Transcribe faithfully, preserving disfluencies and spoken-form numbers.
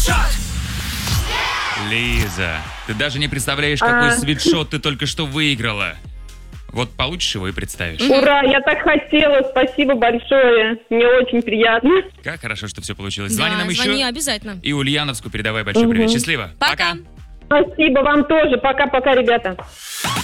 Лиза, ты даже не представляешь, какой А. свитшот ты только что выиграла. Вот получишь его и представишь. Ура, я так хотела, спасибо большое. Мне очень приятно. Как хорошо, что все получилось. Звони Да, нам звони еще. обязательно. И Ульяновску передавай большой Мгм. привет. Счастливо. Пока. Спасибо вам тоже. Пока-пока, ребята.